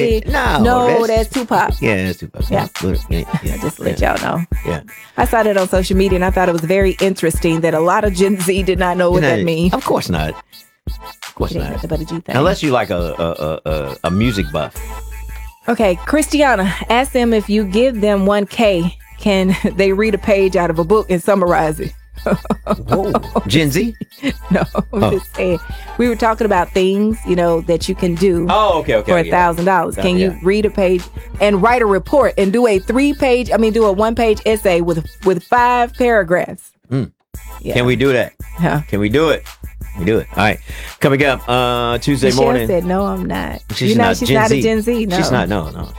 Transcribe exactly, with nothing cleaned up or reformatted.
No, no, that's, that's Tupac. Yeah, that's Tupac. Yeah. yeah, yeah Just to let yeah. y'all know. Yeah. I saw that on social media, and I thought it was very interesting that a lot of Gen Z did not know what You know, that means. Of course not. Of course It ain't not. nothing but a G thing. Unless you like a a, a a a music buff. Okay, Christiana, ask them if you give them one K, can they read a page out of a book and summarize it? Whoa. Gen Z? No, I'm Oh. just saying. We were talking about things, you know, that you can do Oh, okay, okay. for a yeah. thousand dollars. Can Yeah. you read a page and write a report and do a three page, I mean, do a one page essay with with five paragraphs? Mm. Yeah. Can we do that? Yeah. Can we do it? We do it. All right. Coming up uh, Tuesday Michelle morning. said, no, I'm not. She's You're not she's Gen not Z. a Gen Z. No. She's not. No, no.